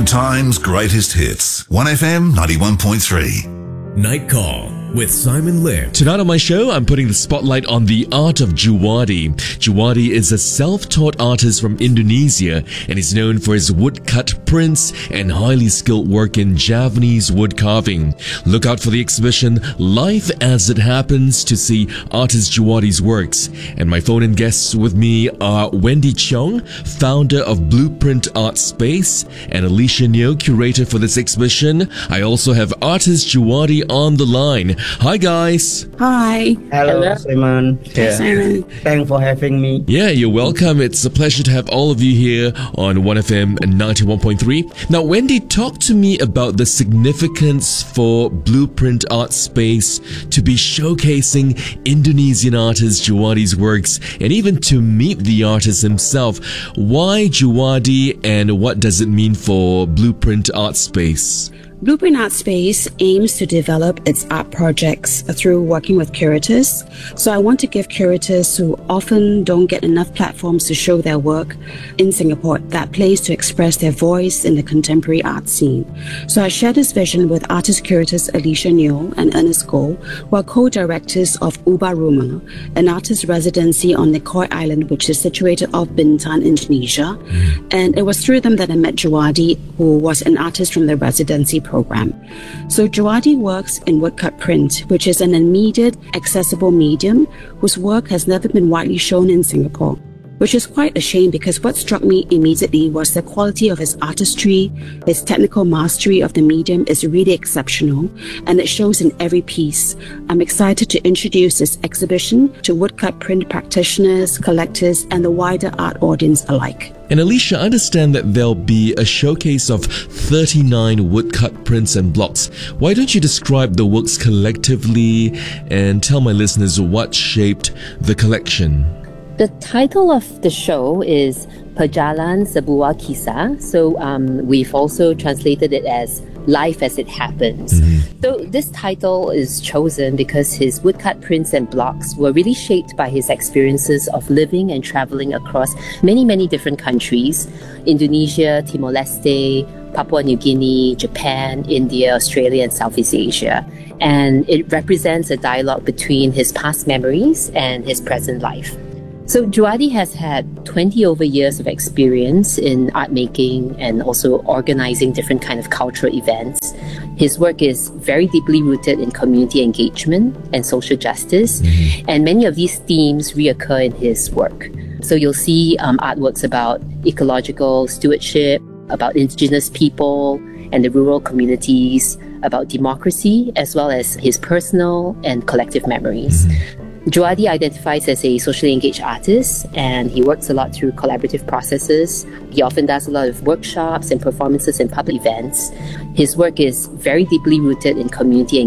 time's greatest hits. 1FM 91.3. Night Call with Simon Lim. Tonight on my show, I'm putting the spotlight on the art of Juwadi. Juwadi is a self-taught artist from Indonesia and is known for his woodcut prints and highly skilled work in Javanese wood carving. Look out for the exhibition Life as It Happens to see artist Juwadi's works. And my phone-in guests with me are Wendy Cheong, founder of Blueprint Art Space, and Alicia Neo, curator for this exhibition. I also have artist Juwadi on the line. Hi guys. Hi. Hello, Simon. Hi, Simon. Thanks for having me. Yeah, you're welcome. It's a pleasure to have all of you here on 1FM 91.3. Now, Wendy, talk to me about the significance for Blueprint Art Space to be showcasing Indonesian artist Juwadi's works and even to meet the artist himself. Why Juwadi and what does it mean for Blueprint Art Space? Blueprint Art Space aims to develop its art projects through working with curators. So I want to give curators who often don't get enough platforms to show their work in Singapore that place to express their voice in the contemporary art scene. So I share this vision with artist curators Alicia Neo and Ernest Goh, who are co-directors of Ubah Rumah, an artist residency on Nicoy Island, which is situated off Bintan, Indonesia. And it was through them that I met Juwadi, who was an artist from the residency program. So Juwadi works in woodcut print, which is an immediate, accessible medium whose work has never been widely shown in Singapore, which is quite a shame because what struck me immediately was the quality of his artistry. His technical mastery of the medium is really exceptional, and it shows in every piece. I'm excited to introduce this exhibition to woodcut print practitioners, collectors, and the wider art audience alike. And Alicia, I understand that there'll be a showcase of 39 woodcut prints and blocks. Why don't you describe the works collectively and tell my listeners what shaped the collection? The title of the show is Perjalanan Sebuah Kisah. So we've also translated it as Life as It Happens. So this title is chosen because his woodcut prints and blocks were really shaped by his experiences of living and traveling across many, many different countries: Indonesia, Timor-Leste, Papua New Guinea, Japan, India, Australia, and Southeast Asia. And it represents a dialogue between his past memories and his present life. So Juwadi has had 20 over years of experience in art making and also organizing different kind of cultural events. His work is very deeply rooted in community engagement and social justice, and many of these themes reoccur in his work. So you'll see artworks about ecological stewardship, about indigenous people and the rural communities, about democracy, as well as his personal and collective memories. Juwadi identifies as a socially engaged artist, and he works a lot through collaborative processes. He often does a lot of workshops and performances in public events. His work is very deeply rooted in community